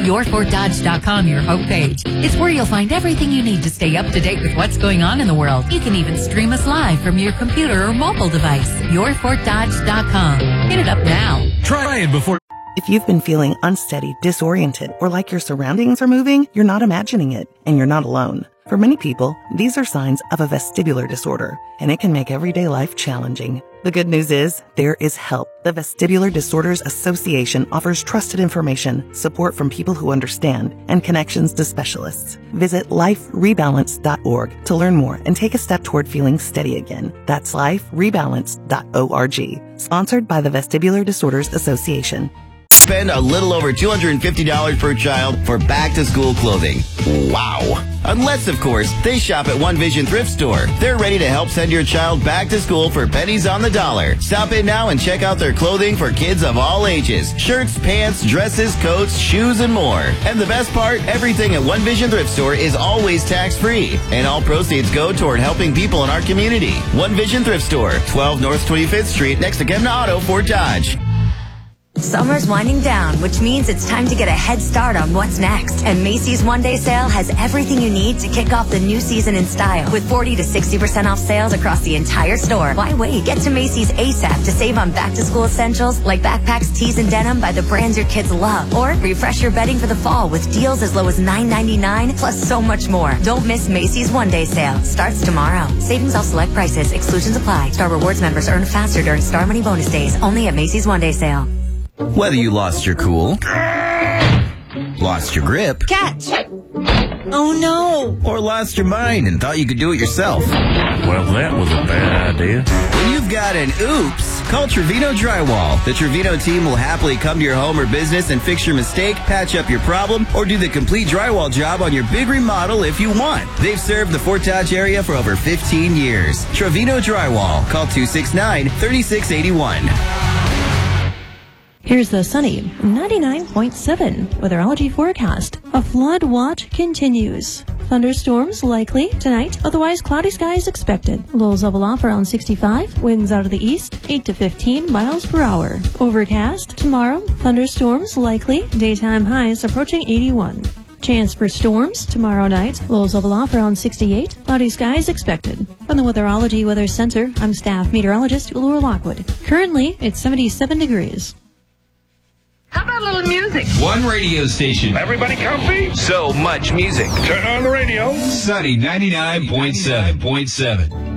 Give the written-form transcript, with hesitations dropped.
YourFortDodge.com, your homepage. It's where you'll find everything you need to stay up to date with what's going on in the world. You can even stream us live from your computer or mobile device. YourFortDodge.com. Hit it up now. Try it before. If you've been feeling unsteady, disoriented, or like your surroundings are moving, you're not imagining it, and you're not alone. For many people, these are signs of a vestibular disorder, and it can make everyday life challenging. The good news is, there is help. The Vestibular Disorders Association offers trusted information, support from people who understand, and connections to specialists. Visit liferebalance.org to learn more and take a step toward feeling steady again. That's liferebalance.org. Sponsored by the Vestibular Disorders Association. Spend a little over $250 per child for back-to-school clothing. Wow. Unless, of course, they shop at One Vision Thrift Store. They're ready to help send your child back to school for pennies on the dollar. Stop in now and check out their clothing for kids of all ages. Shirts, pants, dresses, coats, shoes, and more. And the best part, everything at One Vision Thrift Store is always tax-free. And all proceeds go toward helping people in our community. One Vision Thrift Store, 12 North 25th Street, next to Kemna Auto, Fort Dodge. Summer's winding down, which means it's time to get a head start on what's next. And Macy's one-day sale has everything you need to kick off the new season in style. With 40 to 60% off sales across the entire store. Why wait? Get to Macy's ASAP to save on back-to-school essentials like backpacks, tees, and denim by the brands your kids love. Or refresh your bedding for the fall with deals as low as $9.99, plus so much more. Don't miss Macy's one-day sale. Starts tomorrow. Savings off select prices. Exclusions apply. Star Rewards members earn faster during Star Money bonus days. Only at Macy's one-day sale. Whether you lost your cool, lost your grip, Catch! Oh no! or lost your mind and thought you could do it yourself. Well, that was a bad idea. When you've got an oops, call Trevino Drywall. The Trevino team will happily come to your home or business and fix your mistake, patch up your problem, or do the complete drywall job on your big remodel if you want. They've served the Fort Dodge area for over 15 years. Trevino Drywall. Call 269-3681. Here's the sunny 99.7 weatherology forecast. A flood watch continues. Thunderstorms likely tonight, otherwise cloudy skies expected. Lows level off around 65, winds out of the east 8 to 15 miles per hour. Overcast tomorrow, thunderstorms likely, daytime highs approaching 81. Chance for storms tomorrow night, lows level off around 68, cloudy skies expected. From the Weatherology Weather Center, I'm staff meteorologist Laura Lockwood. Currently, it's 77 degrees. How about a little music? One radio station. Everybody comfy? So much music. Turn on the radio. Sunny 99.7.